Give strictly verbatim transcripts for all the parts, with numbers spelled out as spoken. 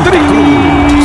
Cruz.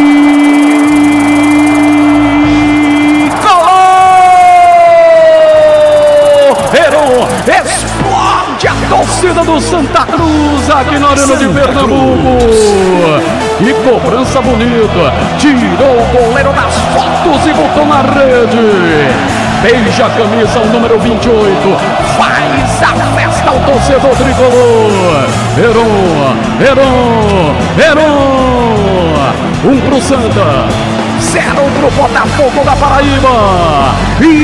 Heron explode a torcida do Santa Cruz aqui na Arena de Pernambuco. Que cobrança bonita, tirou o goleiro das fotos e botou na rede. Beija a camisa, o número vinte e oito, faz a festa ao torcedor tricolor. Heron, Heron, Heron, um pro Santa, zero pro Botafogo da Paraíba.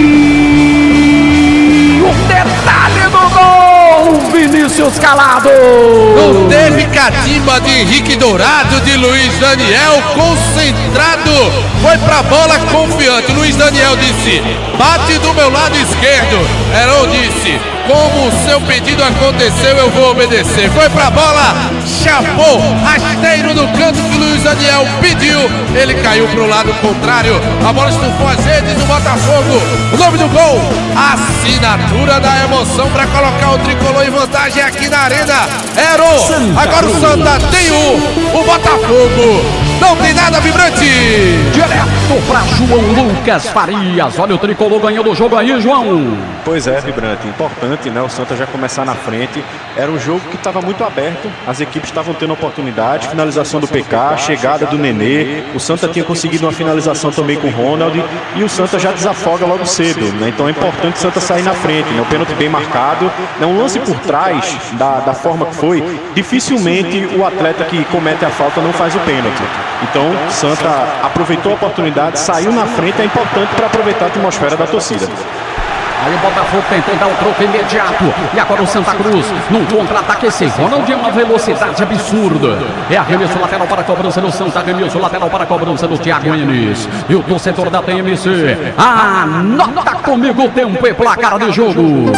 E o detalhe do gol, Vinícius Calado. Não teve catimba de Henrique Dourado, de Luiz Daniel, concentrado, foi pra bola confiante. Luiz Daniel disse: bate do meu lado esquerdo. Heron disse: como o seu pedido aconteceu, eu vou obedecer. Foi pra bola, chapou, rasteiro no canto que Luiz Daniel pediu. Ele caiu pro lado contrário, a bola estufou as redes do Botafogo. O nome do gol, assinatura da emoção para colocar o tricolor em vantagem aqui na Arena. Heron, agora o Santa tem um, o Botafogo não tem nada, vibrante. Direto para João Lucas Farias. Olha o tricolor ganhando o jogo aí, João. Pois é, vibrante, importante, né? O Santa já começar na frente. Era um jogo que estava muito aberto, as equipes estavam tendo oportunidade, finalização do P K, chegada do Nenê. O Santa tinha conseguido uma finalização também com o Ronald e o Santa já desafoga logo cedo, né? Então é importante o Santa sair na frente, né? O pênalti bem marcado, né? Um lance por trás da, da forma que foi, dificilmente o atleta que comete a falta não faz o pênalti. Então o Santa aproveitou a oportunidade, saiu na frente, é importante para aproveitar a atmosfera da torcida. Aí o Botafogo tentou dar o troco imediato. E agora o Santa Cruz num contra-ataque. Esse Ronald é uma velocidade absurda. É arremesso lateral para a cobrança do Santa. Arremesso lateral para a cobrança do Thiago Enes. E o torcedor da T M C anota comigo o tempo e placar de jogo.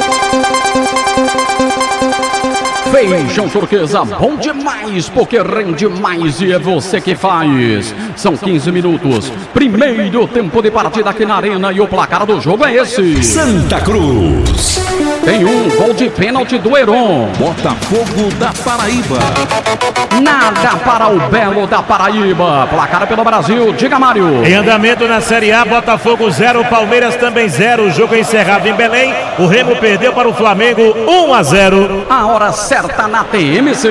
Feijão Turquesa, bom demais, porque rende mais e é você que faz. São quinze minutos, primeiro tempo de partida aqui na Arena e o placar do jogo é esse. Santa Cruz tem um gol de pênalti do Heron. Botafogo da Paraíba. Nada para o Belo da Paraíba. Placar pelo Brasil, diga Mário. Em andamento na Série A, Botafogo zero, Palmeiras também zero. O jogo é encerrado em Belém. O Remo perdeu para o Flamengo um a zero. A hora certa na T M C.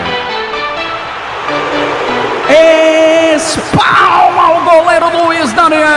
Espalma o goleiro Luiz Daniel.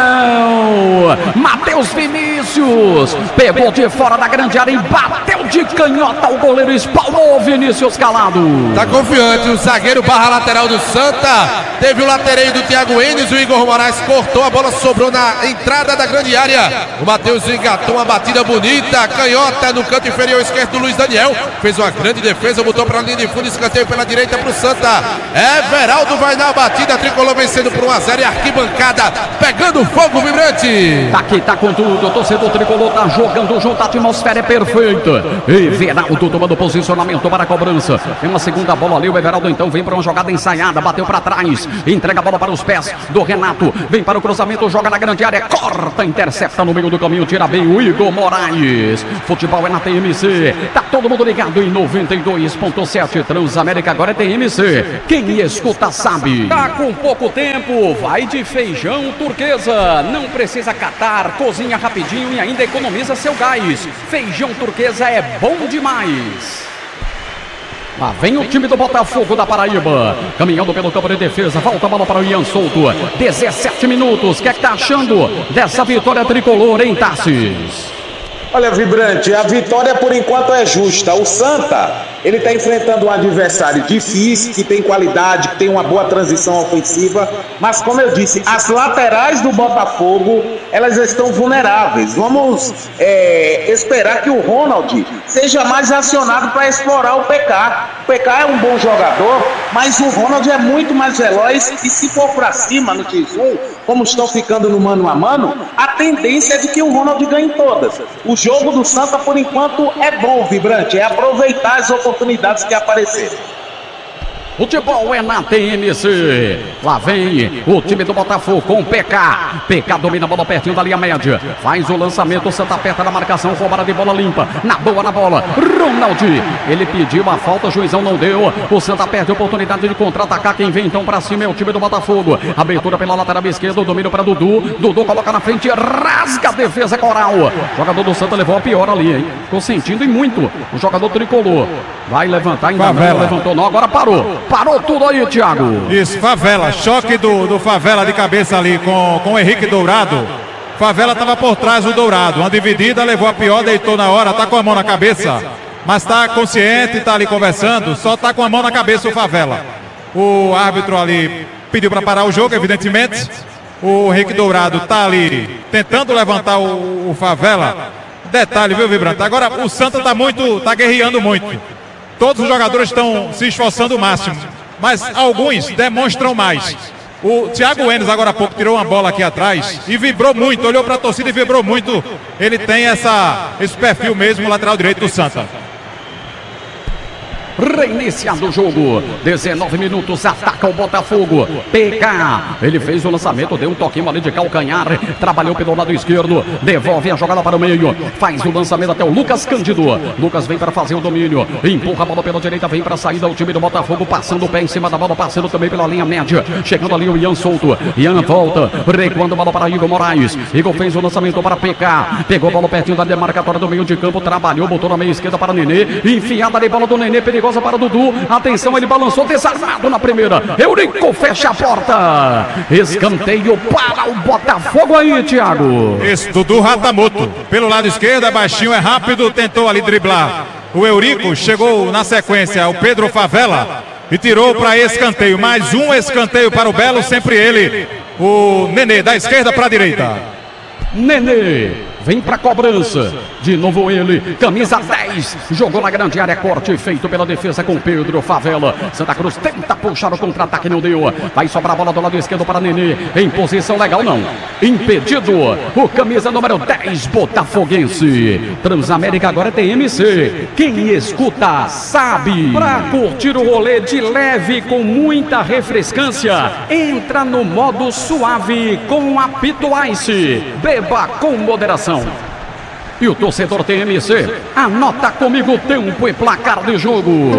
Matheus Vinícius pegou de fora da grande área e bateu de canhota. O goleiro espalmou Vinícius Calado. Tá confiante o zagueiro barra lateral do Santa. Teve o latereio do Thiago Enes. O Igor Moraes cortou, a bola sobrou na entrada da grande área. O Matheus engatou uma batida bonita, canhota no canto inferior esquerdo do Luiz Daniel. Fez uma grande defesa, botou para a linha de fundo, escanteio pela direita para o Santa. Everaldo vai na batida, tricolor vencendo por um a zero e arquibancada pegando fogo, vibrante. Tá aqui, tá com tudo, o torcedor tricolor tá jogando junto, a atmosfera é perfeita. Everaldo tomando posicionamento para a cobrança. Tem uma segunda bola ali, o Everaldo então vem para uma jogada ensaiada, bateu para trás, entrega a bola para os pés do Renato, vem para o cruzamento, joga na grande área, corta, intercepta no meio do caminho, tira bem o Igor Moraes. Futebol é na T M C, tá todo mundo ligado em noventa e dois ponto sete, Transamérica agora é T M C, quem escuta sabe. Tá com pouco tempo, vai de Feijão Turquesa, não precisa catar, cozinha rapidinho e ainda economiza seu gás. Feijão Turquesa é bom demais. Lá vem o time do Botafogo da Paraíba, caminhando pelo campo de defesa, volta a bola para o Ian Souto, dezessete minutos, o que é que tá achando dessa vitória tricolor, hein, Tassis? Olha, Vibrante, a vitória por enquanto é justa. O Santa, ele está enfrentando um adversário difícil, que tem qualidade, que tem uma boa transição ofensiva, mas como eu disse, as laterais do Botafogo, elas estão vulneráveis. Vamos é, esperar que o Ronald seja mais acionado para explorar o P K. O P K é um bom jogador, mas o Ronald é muito mais veloz e se for para cima no X um, como estão ficando no mano a mano, a tendência é de que o Ronald ganhe todas. O jogo do Santa, por enquanto, é bom, Vibrante, é aproveitar as oportunidades que apareceram. Futebol é na T M C. Lá vem o time do Botafogo com o P K. P K domina a bola pertinho da linha média. Faz o lançamento, o Santa aperta na marcação, roubada de bola limpa. Na boa, na bola. Ronaldo. Ele pediu a falta, o juizão não deu. O Santa perde a oportunidade de contra-atacar. Quem vem então pra cima é o time do Botafogo. Abertura pela lateral esquerda, o domínio para Dudu. Dudu coloca na frente, rasga a defesa Coral. O jogador do Santa levou a pior ali, hein? Tô sentindo e muito. O jogador tricolor. Vai levantar, ainda Favela. não levantou não, agora parou. Parou tudo aí, Thiago. Isso, Favela, choque do, do Favela de cabeça ali com, com o Henrique Dourado. Favela estava por trás do Dourado, uma dividida, levou a pior, deitou na hora, tá com a mão na cabeça, mas tá consciente, tá ali conversando, só tá com a mão na cabeça o Favela. O árbitro ali pediu para parar o jogo, evidentemente. O Henrique Dourado tá ali tentando levantar o, o Favela. Detalhe, viu, Vibrante? Agora o Santa tá muito, tá guerreando muito. Todos os jogadores estão se esforçando o máximo, mas alguns demonstram mais. O Thiago Enes agora há pouco tirou uma bola aqui atrás e vibrou muito, olhou para a torcida e vibrou muito. Ele tem essa, esse perfil mesmo, lateral direito do Santa. Reiniciado o jogo, dezenove minutos, ataca o Botafogo. P K, ele fez o lançamento, deu um toquinho ali de calcanhar, trabalhou pelo lado esquerdo, devolve a jogada para o meio, faz o lançamento até o Lucas Cândido. Lucas vem para fazer o domínio, empurra a bola pela direita, vem para a saída o time do Botafogo, passando o pé em cima da bola, passando também pela linha média, chegando ali o Ian solto, Ian volta, recuando a bola para Igor Moraes. Igor fez o lançamento para P K, pegou a bola pertinho da demarcatória do meio de campo, trabalhou, botou na meia esquerda para Nenê, enfiada de bola do Nenê, perigosa para Dudu, atenção, ele balançou, desarmado na primeira, Eurico fecha a porta, escanteio para o Botafogo aí, Thiago. Esse Dudu Ratamoto, pelo lado esquerdo, é baixinho, é rápido, tentou ali driblar o Eurico, chegou na sequência o Pedro Favela e tirou para escanteio, mais um escanteio para o Belo, sempre ele, o Nenê, da esquerda para a direita. Nenê vem pra cobrança, de novo ele, camisa dez, jogou na grande área, corte feito pela defesa com Pedro Favela. Santa Cruz tenta puxar o contra-ataque, não deu, vai sobrar a bola do lado esquerdo para Nenê, em posição legal não, impedido, o camisa número dez, botafoguense. Transamérica agora é T M C, quem escuta sabe. Pra curtir o rolê de leve com muita refrescância, entra no modo suave com apito Ice, beba com moderação. E o torcedor T M C, anota comigo tempo e placar de jogo.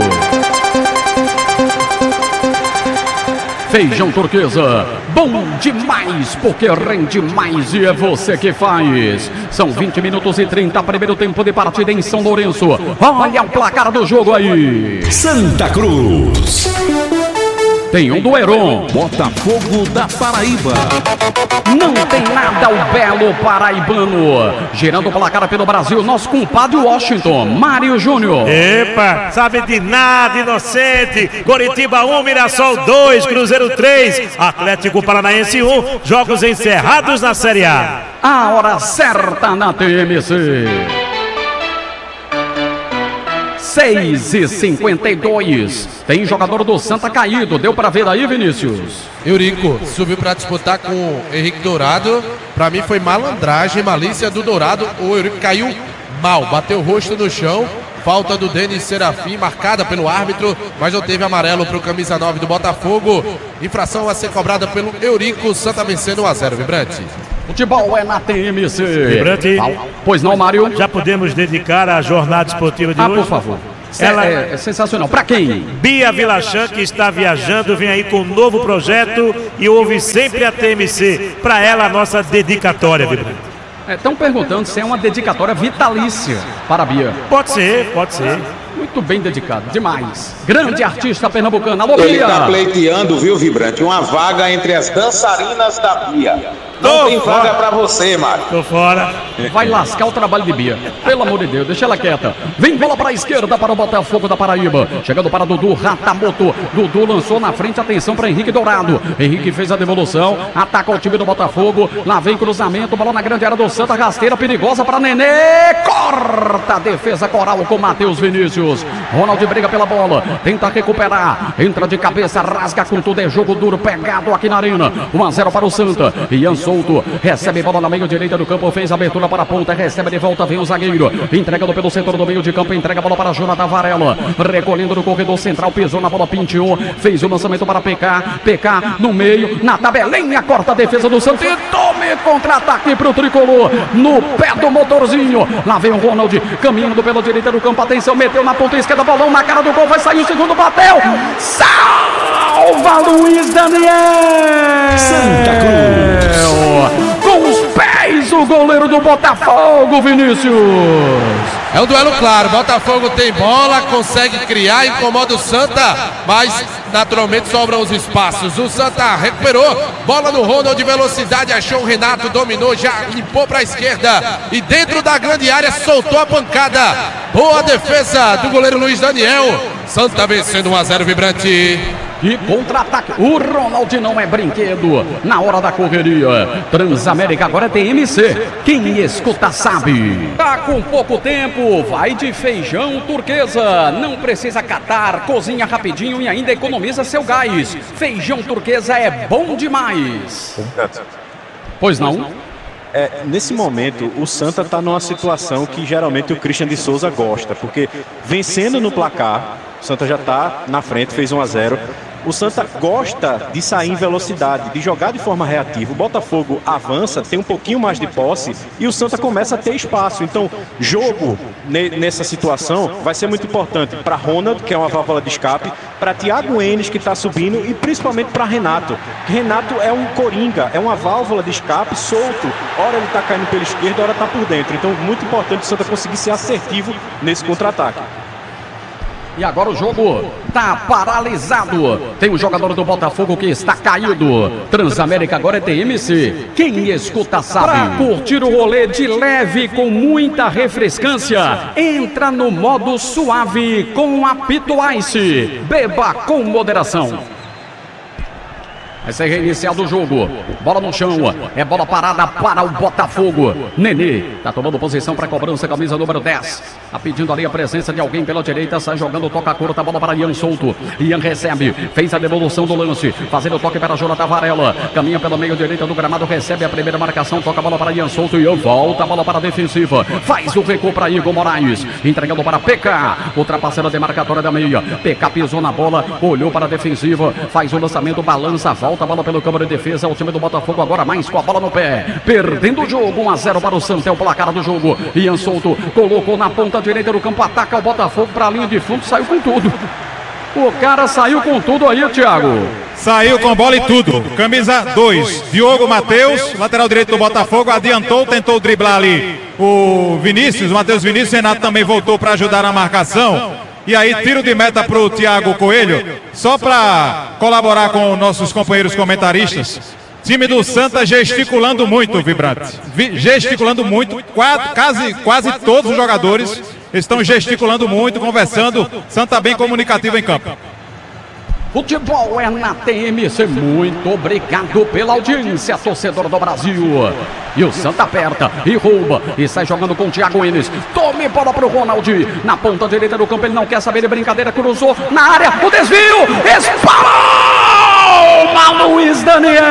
Feijão Turquesa, bom demais, porque rende mais e é você que faz. São vinte minutos e trinta, primeiro tempo de partida em São Lourenço. Olha o placar do jogo aí. Santa Cruz. Tem um do Heron. Botafogo da Paraíba. Não tem nada o belo paraibano. Girando o placar pelo Brasil, nosso compadre Washington, Mário Júnior. Epa, sabe de nada, inocente. Coritiba um, Mirassol dois, Cruzeiro três, Atlético Paranaense um. Jogos encerrados na Série A. A hora certa na T M C. seis e cinquenta e dois. Tem jogador do Santa caído. Deu pra ver aí, Vinícius? Eurico subiu pra disputar com o Henrique Dourado. Pra mim foi malandragem, malícia do Dourado. O Eurico caiu mal, bateu o rosto no chão. Falta do Denis Serafim, marcada pelo árbitro, mas não teve amarelo para o camisa nove do Botafogo. Infração a ser cobrada pelo Eurico. Santa vencendo um a zero, Vibrante. Futebol é na T M C. Vibrante. Pois não, Mário? Já podemos dedicar a jornada esportiva de ah, hoje? por favor. Ela é, é sensacional. Pra quem? Bia Vilachan, que está viajando, vem aí com um novo projeto e ouve sempre a T M C. Para ela, a nossa dedicatória, Vibrante. Estão é, perguntando se é uma dedicatória vitalícia para a Bia. Pode ser, pode ser. Muito bem dedicado, demais. Grande artista pernambucana. Alô, Bia. Ele está pleiteando, viu, Vibrante? Uma vaga entre as dançarinas da Bia. Não Tô tem fora. vaga pra você, Mário. Tô fora. Vai lascar o trabalho de Bia. Pelo amor de Deus, deixa ela quieta. Vem bola para a esquerda para o Botafogo da Paraíba. Chegando para Dudu Ratamoto. Dudu lançou na frente, atenção para Henrique Dourado. Henrique fez a devolução. Ataca o time do Botafogo. Lá vem cruzamento. Bola na grande área do Santa. Rasteira perigosa para Nenê. Corta a defesa Coral com Matheus Vinícius. Ronald briga pela bola, tenta recuperar, entra de cabeça, rasga com tudo, é jogo duro, pegado aqui na arena. um a zero para o Santa. Ian Souto recebe bola na meio direita do campo, fez abertura para a ponta, recebe de volta, vem o zagueiro, entregando pelo setor do meio de campo, entrega a bola para Jonathan Varela, recolhendo no corredor central, pisou na bola, pintou, fez o lançamento para P K, P K no meio, na tabelinha, corta a defesa do Santa e tome contra-ataque para o tricolor, no pé do motorzinho. Lá vem o Ronald, caminhando pela direita do campo, atenção, meteu na ponta esquerda, bolão na cara do gol, vai sair o segundo, bateu, salva Luiz Daniel! Santa Cruz! Com os pés, o goleiro do Botafogo, Vinícius! É um duelo claro, Botafogo tem bola, consegue criar, incomoda o Santa, mas naturalmente sobram os espaços. O Santa recuperou, bola no Ronald, velocidade, achou o Renato, dominou, já limpou para a esquerda e dentro da grande área soltou a pancada. Boa defesa do goleiro Luiz Daniel. Santa vencendo um a zero, Vibrante. E contra-ataque, o Ronald não é brinquedo na hora da correria. Transamérica agora tem M C, quem escuta sabe. Tá com pouco tempo, vai de feijão turquesa. Não precisa catar, cozinha rapidinho e ainda economiza seu gás. Feijão turquesa é bom demais. Pois não? É, nesse momento, o Santa está numa situação que geralmente o Christian de Souza gosta, porque vencendo no placar, o Santa já está na frente, fez um a zero. O Santa gosta de sair em velocidade, de jogar de forma reativa. O Botafogo avança, tem um pouquinho mais de posse e o Santa começa a ter espaço. Então, jogo nessa situação vai ser muito importante para Ronald, que é uma válvula de escape, para Thiago Enes, que está subindo, e principalmente para Renato. Renato é um coringa, é uma válvula de escape solto. Ora ele está caindo pela esquerda, ora está por dentro. Então, muito importante o Santa conseguir ser assertivo nesse contra-ataque. E agora o jogo tá paralisado. Tem um jogador do Botafogo que está caído. Transamérica agora é T M C. Quem escuta sabe. Pra curtir o rolê de leve com muita refrescância, entra no modo suave com Apito Ice. Beba com moderação. Vai ser reiniciado o jogo. Bola no chão. É bola parada para o Botafogo. Nenê tá tomando posição para cobrança. Camisa número dez. Tá pedindo ali a presença de alguém pela direita. Sai jogando, toca curta. Bola para Ian Souto. Ian recebe. Fez a devolução do lance. Fazendo o toque para Jonathan Varela. Caminha pela meio direita do gramado. Recebe a primeira marcação. Toca a bola para Ian Souto. Ian volta a bola para a defensiva. Faz o recuo para Igor Moraes. Entregando para P K. Ultrapassando a demarcatória da meia. P K pisou na bola. Olhou para a defensiva. Faz o lançamento. Balança. Volta a bola pelo campo de defesa, o time do Botafogo agora mais com a bola no pé, perdendo o jogo, um a zero para o Santa, é o placar do jogo. Ian Souto colocou na ponta direita do campo, ataca o Botafogo para a linha de fundo, saiu com tudo. O cara saiu com tudo aí, Thiago. Saiu com bola e tudo. Camisa dois, Diogo Matheus, lateral direito do Botafogo, adiantou, tentou driblar ali o Vinícius, o Matheus Vinícius. Renato também voltou para ajudar na marcação. E aí, tiro de meta para o Thiago Coelho, só para colaborar com nossos companheiros comentaristas. Time do Santa gesticulando muito, Vibrante. Gesticulando muito, quase, quase todos os jogadores estão gesticulando muito, conversando. Santa bem comunicativo em campo. Futebol é na T M C. Muito obrigado pela audiência, torcedor do Brasil. E o Santa aperta e rouba e sai jogando com o Thiago Enes. Tome bola pro Ronald. Na ponta direita do campo, ele não quer saber de brincadeira. Cruzou na área, o desvio. Espalma Luiz Daniel.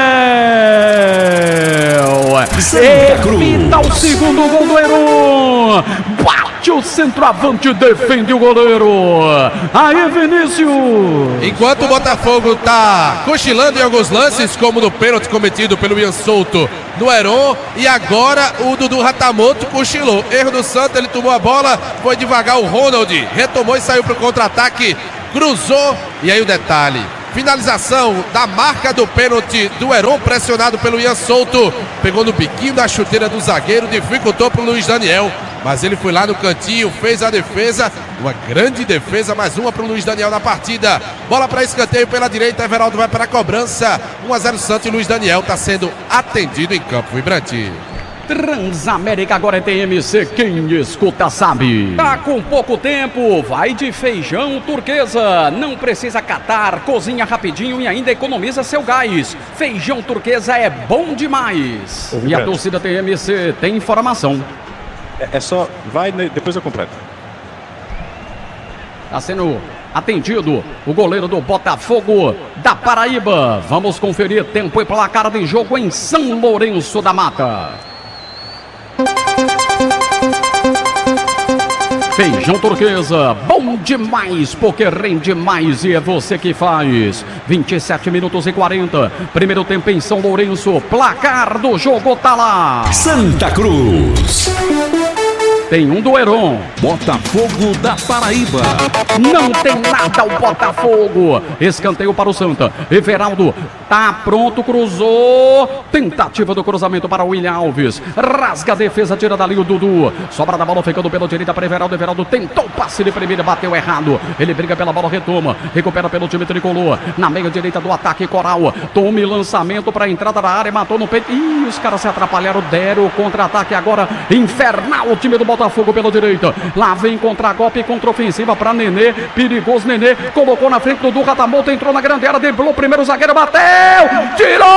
Evita o segundo gol do Heron. Bate o centroavante, defende o goleiro. Aí, Vinícius. Enquanto o Botafogo tá cochilando em alguns lances, como no pênalti cometido pelo Ian Souto no Heron, e agora o Dudu Ratamoto cochilou. Erro do Santa, ele tomou a bola, foi devagar o Ronald, retomou e saiu pro contra-ataque, cruzou, e aí o detalhe. Finalização da marca do pênalti do Heron, pressionado pelo Ian Souto. Pegou no biquinho da chuteira do zagueiro, dificultou para o Luiz Daniel. Mas ele foi lá no cantinho, fez a defesa. Uma grande defesa, mais uma para o Luiz Daniel na partida. Bola para escanteio pela direita, Everaldo vai para a cobrança. um a zero Santos e Luiz Daniel está sendo atendido em campo. Vibrante. Transamérica agora é T M C, quem escuta sabe. Tá com pouco tempo, vai de feijão turquesa. Não precisa catar, cozinha rapidinho e ainda economiza seu gás. Feijão turquesa é bom demais. E a torcida T M C tem informação. É, é só, vai, depois eu completo. Está sendo atendido o goleiro do Botafogo da Paraíba. Vamos conferir tempo e placar de jogo em São Lourenço da Mata. Feijão turquesa, bom demais, porque rende mais e é você que faz. vinte e sete minutos e quarenta, primeiro tempo em São Lourenço, placar do jogo tá lá. Santa Cruz. Tem um do Heron. Botafogo da Paraíba. Não tem nada o Botafogo. Escanteio para o Santa. Everaldo tá pronto, cruzou. Tentativa do cruzamento para o William Alves. Rasga a defesa, tira dali o Dudu. Sobra da bola ficando pela direita para Everaldo. Everaldo tentou o passe de primeira, bateu errado. Ele briga pela bola, retoma. Recupera pelo time tricolor. Na meia direita do ataque, Coral. Tome lançamento para a entrada da área. Matou no peito. Ih, os caras se atrapalharam. Deram o contra-ataque agora. Infernal o time do Botafogo. Botafogo pela direita, lá vem contra-golpe, contra-ofensiva para Nenê, perigoso Nenê, colocou na frente do Dudu, Ratamoto entrou na grande área, driblou o primeiro zagueiro, bateu, tirou,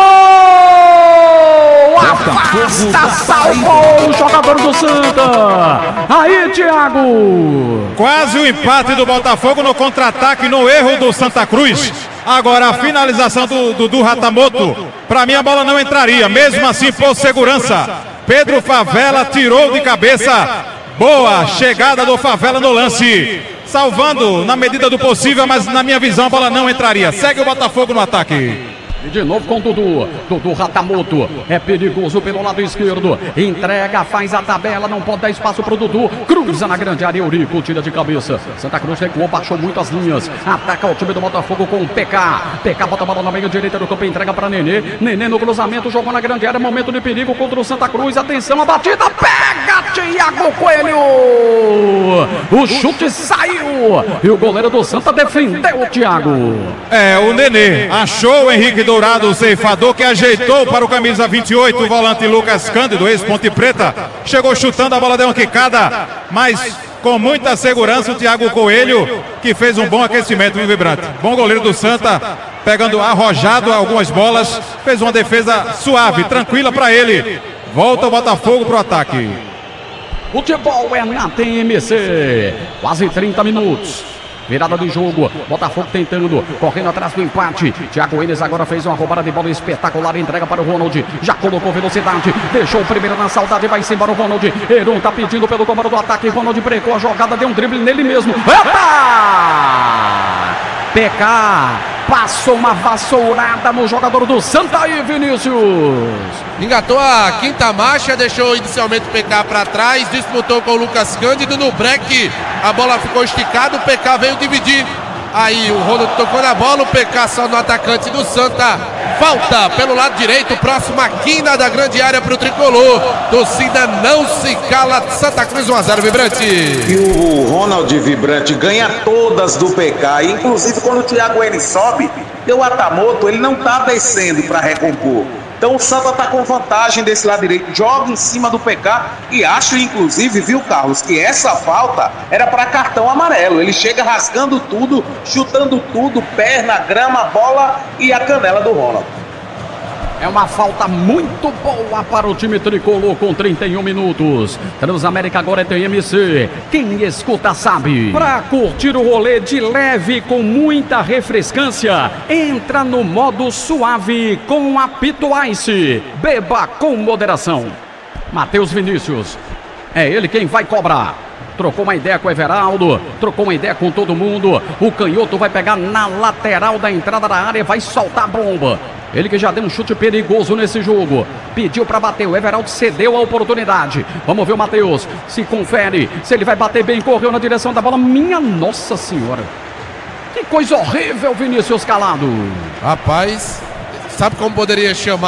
afasta, salvou o jogador do Santa, aí Thiago. Quase o empate do Botafogo no contra-ataque, no erro do Santa Cruz. Agora a finalização do Dudu Ratamoto, para mim a bola não entraria, mesmo assim por segurança. Pedro Favela tirou de cabeça. Boa chegada do Favela no lance. Salvando na medida do possível, mas na minha visão a bola não entraria. Segue o Botafogo no ataque. E de novo com o Dudu. Dudu Ratamoto. É perigoso pelo lado esquerdo. Entrega, faz a tabela. Não pode dar espaço pro Dudu. Cruza na grande área. Eurico tira de cabeça. Santa Cruz recuou, baixou muito as linhas. Ataca o time do Botafogo com o P K. P K bota a bola na meia direita do campo. Entrega para Nenê. Nenê no cruzamento. Jogou na grande área. Momento de perigo contra o Santa Cruz. Atenção, a batida. Pega Thiago Coelho. O chute saiu. E o goleiro do Santa defendeu o Thiago. É, o Nenê achou o Henrique Dourado, o ceifador, que ajeitou para o camisa vinte e oito, o volante Lucas Cândido, ex-Ponte Preta. Chegou chutando, a bola deu uma quicada, mas com muita segurança o Thiago Coelho, que fez um bom aquecimento, viu, Vibrante? Bom goleiro do Santa, pegando arrojado algumas bolas, fez uma defesa suave, tranquila para ele. Volta o Botafogo para o ataque. Futebol é na T M C, quase trinta minutos. Virada do jogo, Botafogo tentando, correndo atrás do empate. Thiago Enes agora fez uma roubada de bola espetacular, entrega para o Ronald, já colocou velocidade, deixou o primeiro na saudade, vai-se embora o Ronald. Heron tá pedindo pelo comando do ataque, Ronald brecou a jogada, deu um drible nele mesmo. Eita! P K passou uma vassourada no jogador do Santa aí, Vinícius. Engatou a quinta marcha, deixou inicialmente o P K para trás, disputou com o Lucas Cândido no break, a bola ficou esticada, o P K veio dividir. Aí o Ronald tocou na bola, o P K só no atacante do Santa. Falta pelo lado direito, próxima quina da grande área para o tricolor. Torcida não se cala, Santa Cruz um a zero, Vibrante. E o Ronald, Vibrante, ganha todas do P K. Inclusive quando o Thiago Enes sobe, o Ratamoto, ele não tá descendo para recompor. Então o Santa tá com vantagem desse lado direito, joga em cima do P K e acho, inclusive, viu, Carlos, que essa falta era para cartão amarelo. Ele chega rasgando tudo, chutando tudo, perna, grama, bola e a canela do Ronald. É uma falta muito boa para o time tricolor com trinta e um minutos. Transamérica agora é T M C. Quem escuta sabe. Para curtir o rolê de leve com muita refrescância, entra no modo suave com Apito Ice. Beba com moderação. Matheus Vinícius. É ele quem vai cobrar. Trocou uma ideia com o Everaldo, trocou uma ideia com todo mundo. O canhoto vai pegar na lateral da entrada da área e vai soltar a bomba. Ele que já deu um chute perigoso nesse jogo. Pediu para bater, o Everaldo cedeu a oportunidade. Vamos ver o Matheus, se confere, se ele vai bater bem, correu na direção da bola. Minha Nossa Senhora. Que coisa horrível, Vinícius Calado. Rapaz, sabe como poderia chamar